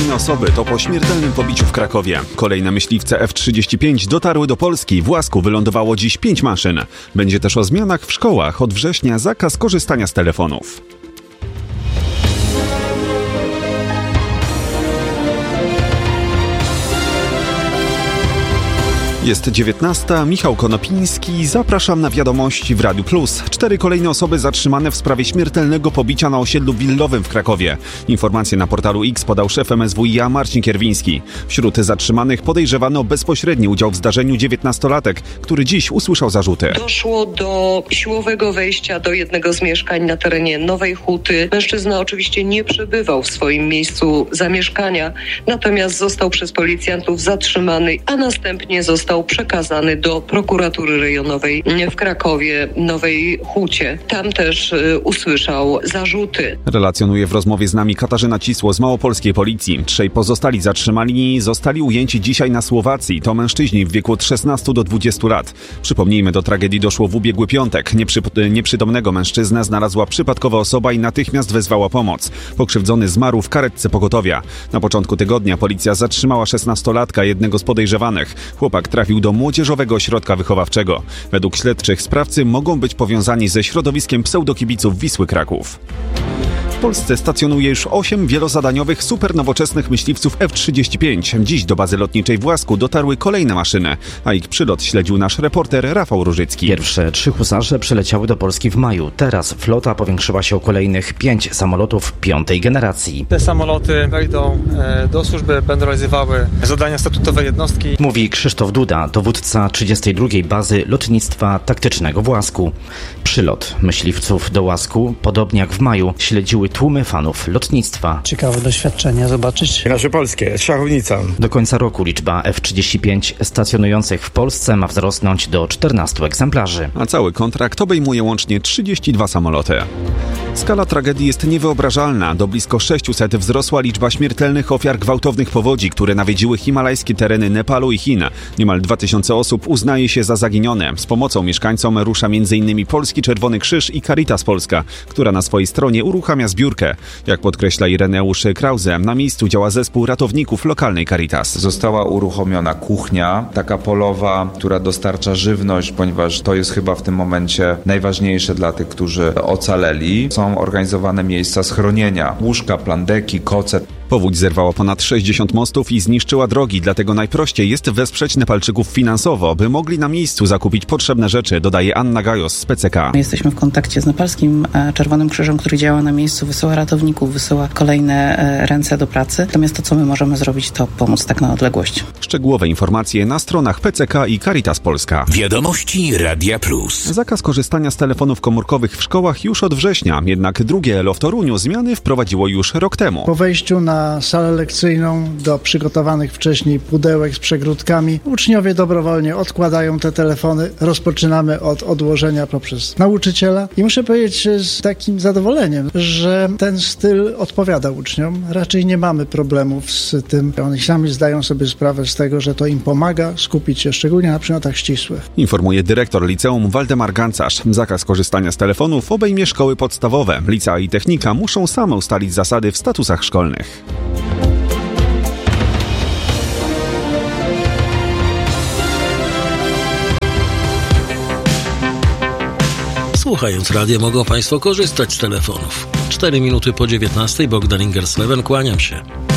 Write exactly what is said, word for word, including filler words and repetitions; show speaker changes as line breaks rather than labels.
kolejne osoby to po śmiertelnym pobiciu w Krakowie. Kolejne myśliwce F trzydzieści pięć dotarły do Polski. W Łasku wylądowało dziś pięć maszyn. Będzie też o zmianach w szkołach. Od września zakaz korzystania z telefonów. Jest dziewiętnasta, Michał Konopiński, zapraszam na wiadomości w Radiu Plus. Cztery kolejne osoby zatrzymane w sprawie śmiertelnego pobicia na osiedlu willowym w Krakowie. Informacje na portalu X podał szef M S W i A Marcin Kierwiński. Wśród zatrzymanych podejrzewano bezpośredni udział w zdarzeniu dziewiętnastolatek, który dziś usłyszał zarzuty.
Doszło do siłowego wejścia do jednego z mieszkań na terenie Nowej Huty. Mężczyzna oczywiście nie przebywał w swoim miejscu zamieszkania, natomiast został przez policjantów zatrzymany, a następnie został Został przekazany do prokuratury rejonowej w Krakowie, Nowej Hucie. Tam też y, usłyszał zarzuty.
Relacjonuje w rozmowie z nami Katarzyna Cisło z małopolskiej policji. Trzej pozostali zatrzymani zostali ujęci dzisiaj na Słowacji. To mężczyźni w wieku od szesnastu do dwudziestu lat. Przypomnijmy, do tragedii doszło w ubiegły piątek. Nieprzy, nieprzytomnego mężczyznę znalazła przypadkowa osoba i natychmiast wezwała pomoc. Pokrzywdzony zmarł w karetce pogotowia. Na początku tygodnia policja zatrzymała szesnastolatka, jednego z podejrzewanych. Chłopak trafił do młodzieżowego ośrodka wychowawczego. Według śledczych sprawcy mogą być powiązani ze środowiskiem pseudokibiców Wisły Kraków. W Polsce stacjonuje już osiem wielozadaniowych, supernowoczesnych myśliwców F trzydzieści pięć. Dziś do bazy lotniczej w Łasku dotarły kolejne maszyny, a ich przylot śledził nasz reporter Rafał Różycki.
Pierwsze trzy husarze przyleciały do Polski w maju. Teraz flota powiększyła się o kolejnych pięć samolotów piątej generacji.
Te samoloty wejdą do służby, będą realizowały zadania statutowe jednostki.
Mówi Krzysztof Duda, dowódca trzydziestej drugiej bazy lotnictwa taktycznego w Łasku. Przylot myśliwców do Łasku, podobnie jak w maju, śledziły tłumy fanów lotnictwa.
Ciekawe doświadczenia zobaczyć.
Nasze polskie, szachownica.
Do końca roku liczba F trzydzieści pięć stacjonujących w Polsce ma wzrosnąć do czternastu egzemplarzy.
A cały kontrakt obejmuje łącznie trzydzieści dwa samoloty. Skala tragedii jest niewyobrażalna. Do blisko sześciuset wzrosła liczba śmiertelnych ofiar gwałtownych powodzi, które nawiedziły himalajskie tereny Nepalu i Chin. Niemal dwa tysiące osób uznaje się za zaginione. Z pomocą mieszkańcom rusza między innymi Polski Czerwony Krzyż i Caritas Polska, która na swojej stronie uruchamia zbiórkę. Jak podkreśla Ireneusz Krause, na miejscu działa zespół ratowników lokalnej Caritas.
Została uruchomiona kuchnia, taka polowa, która dostarcza żywność, ponieważ to jest chyba w tym momencie najważniejsze dla tych, którzy ocaleli. Są organizowane miejsca schronienia, łóżka, plandeki, koce.
Powódź zerwała ponad sześćdziesiąt mostów i zniszczyła drogi, dlatego najprościej jest wesprzeć Nepalczyków finansowo, by mogli na miejscu zakupić potrzebne rzeczy, dodaje Anna Gajos z P C K.
Jesteśmy w kontakcie z Nepalskim Czerwonym Krzyżem, który działa na miejscu, wysyła ratowników, wysyła kolejne ręce do pracy. Natomiast to, co my możemy zrobić, to pomóc tak na odległość.
Szczegółowe informacje na stronach P C K i Caritas Polska.
Wiadomości Radia Plus.
Zakaz korzystania z telefonów komórkowych w szkołach już od września, jednak drugie E L O w Toruniu zmiany wprowadziło już rok temu.
Po wejściu na salę lekcyjną do przygotowanych wcześniej pudełek z przegródkami uczniowie dobrowolnie odkładają te telefony. Rozpoczynamy od odłożenia poprzez nauczyciela i muszę powiedzieć z takim zadowoleniem, że ten styl odpowiada uczniom. Raczej nie mamy problemów z tym. Oni sami zdają sobie sprawę z tego, że to im pomaga skupić się szczególnie na przedmiotach ścisłych.
Informuje dyrektor liceum Waldemar Gancarz. Zakaz korzystania z telefonów obejmie szkoły podstawowe. Licea i technika muszą same ustalić zasady w statusach szkolnych.
Słuchając radia mogą Państwo korzystać z telefonów. cztery minuty po dziewiętnastej, Bogdan Ingersleven, kłaniam się.